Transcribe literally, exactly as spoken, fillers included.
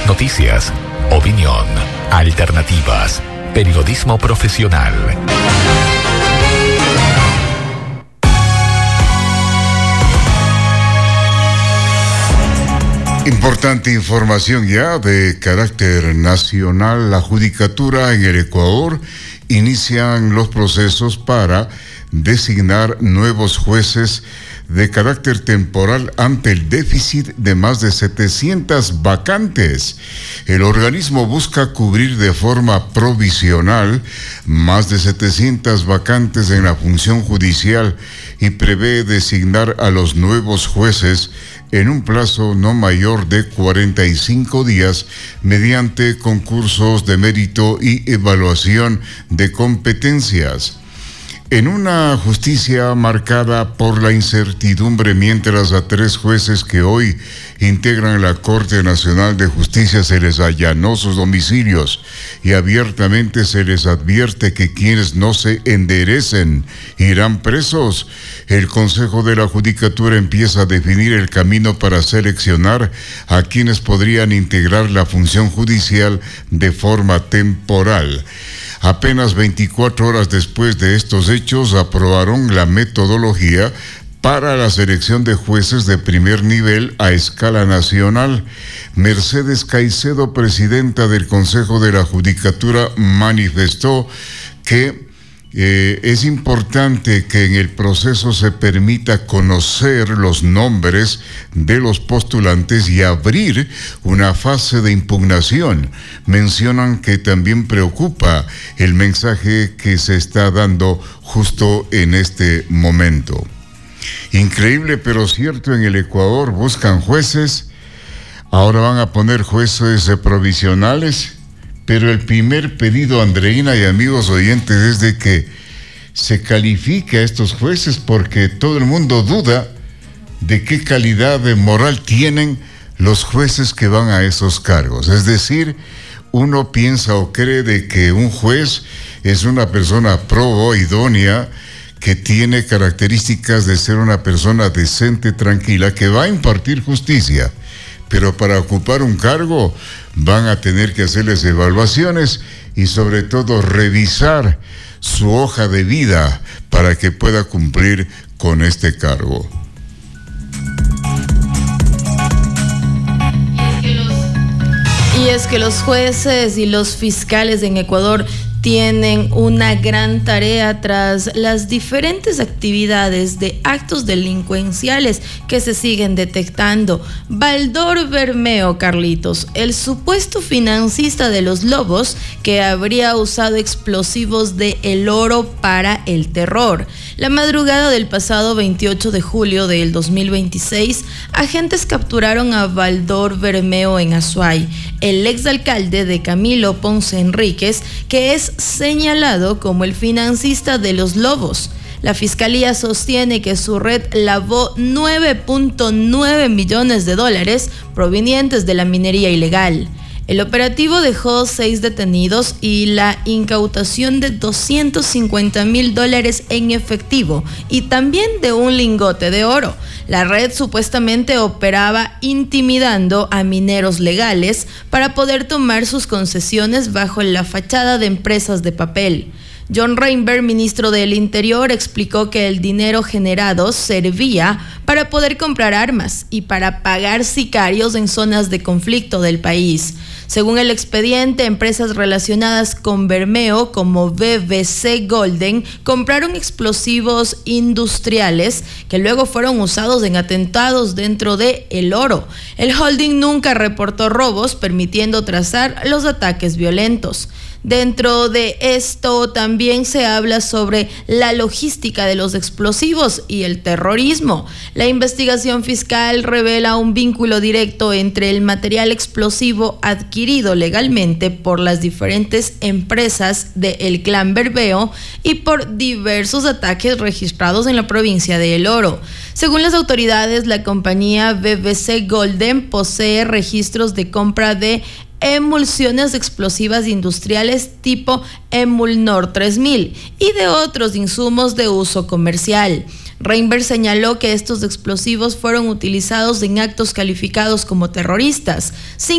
noticias, opinión, alternativas, periodismo profesional. Importante información ya de carácter nacional. La Judicatura en el Ecuador inician los procesos para designar nuevos jueces de carácter temporal ante el déficit de más de setecientas vacantes. El organismo busca cubrir de forma provisional más de setecientas vacantes en la función judicial y prevé designar a los nuevos jueces en un plazo no mayor de cuarenta y cinco días mediante concursos de mérito y evaluación de competencias. En una justicia marcada por la incertidumbre, mientras a tres jueces que hoy integran la Corte Nacional de Justicia se les allanó sus domicilios y abiertamente se les advierte que quienes no se enderecen irán presos, el Consejo de la Judicatura empieza a definir el camino para seleccionar a quienes podrían integrar la función judicial de forma temporal. Apenas veinticuatro horas después de estos hechos, aprobaron la metodología para la selección de jueces de primer nivel a escala nacional. Mercedes Caicedo, presidenta del Consejo de la Judicatura, manifestó que Eh, es importante que en el proceso se permita conocer los nombres de los postulantes y abrir una fase de impugnación. Mencionan que también preocupa el mensaje que se está dando justo en este momento. Increíble pero cierto, en el Ecuador buscan jueces, ahora van a poner jueces provisionales. Pero el primer pedido, Andreina y amigos oyentes, es de que se califique a estos jueces, porque todo el mundo duda de qué calidad de moral tienen los jueces que van a esos cargos. Es decir, uno piensa o cree de que un juez es una persona probo, idónea, que tiene características de ser una persona decente, tranquila, que va a impartir justicia. Pero para ocupar un cargo van a tener que hacerles evaluaciones y sobre todo revisar su hoja de vida para que pueda cumplir con este cargo. Y es que los jueces y los fiscales en Ecuador tienen una gran tarea tras las diferentes actividades de actos delincuenciales que se siguen detectando. Baldor Bermeo, Carlitos, el supuesto financista de los Lobos que habría usado explosivos de El Oro para el terror. La madrugada del pasado veintiocho de julio del dos mil veintiséis, agentes capturaron a Baldor Bermeo en Azuay, el exalcalde de Camilo Ponce Enríquez, que es señalado como el financista de los Lobos. La fiscalía sostiene que su red lavó nueve punto nueve millones de dólares provenientes de la minería ilegal. El operativo dejó seis detenidos y la incautación de doscientos cincuenta mil dólares en efectivo y también de un lingote de oro. La red supuestamente operaba intimidando a mineros legales para poder tomar sus concesiones bajo la fachada de empresas de papel. John Reinberg, ministro del Interior, explicó que el dinero generado servía para poder comprar armas y para pagar sicarios en zonas de conflicto del país. Según el expediente, empresas relacionadas con Bermeo como B B C Golden compraron explosivos industriales que luego fueron usados en atentados dentro de El Oro. El holding nunca reportó robos, permitiendo trazar los ataques violentos. Dentro de esto también se habla sobre la logística de los explosivos y el terrorismo. La investigación fiscal revela un vínculo directo entre el material explosivo adquirido legalmente por las diferentes empresas del clan Bermeo y por diversos ataques registrados en la provincia de El Oro. Según las autoridades, la compañía B B C Golden posee registros de compra de emulsiones explosivas industriales tipo Emulnor tres mil y de otros insumos de uso comercial. Reinberg señaló que estos explosivos fueron utilizados en actos calificados como terroristas, sin